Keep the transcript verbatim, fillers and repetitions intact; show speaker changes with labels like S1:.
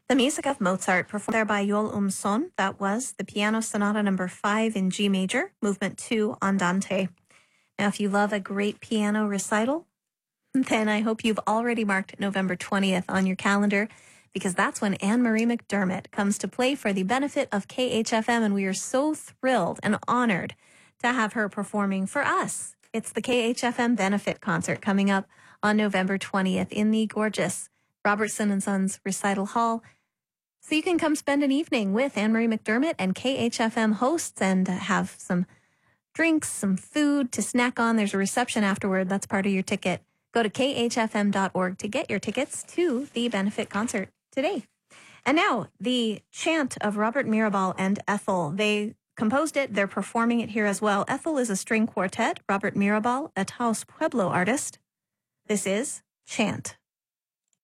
S1: The music of Mozart, performed there by Joel Umson. That was the Piano Sonata number five in G major, movement two, Andante. Now, if you love a great piano recital, then I hope you've already marked November twentieth on your calendar, because that's when Anne-Marie McDermott comes to play for the benefit of K H F M, and we are so thrilled and honored to have her performing for us. It's the K H F M Benefit Concert coming up on November twentieth in the gorgeous Robertson and Sons Recital Hall. So you can come spend an evening with Anne-Marie McDermott and K H F M hosts and have some drinks, some food to snack on. There's a reception afterward. That's part of your ticket. Go to k h f m dot org to get your tickets to the benefit concert today. And now, the chant of Robert Mirabal and Ethel. They composed it. They're performing it here as well. Ethel is a string quartet. Robert Mirabal, a Taos Pueblo artist. This is Chant.